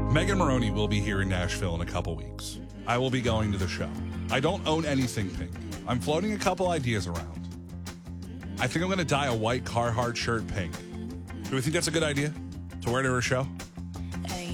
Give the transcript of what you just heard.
Megan Maroney will be here in Nashville in a couple weeks. I will be going to the show. I don't own anything pink. I'm floating a couple ideas around. I think I'm going to dye a white Carhartt shirt pink. Do we think that's a good idea to wear to her show?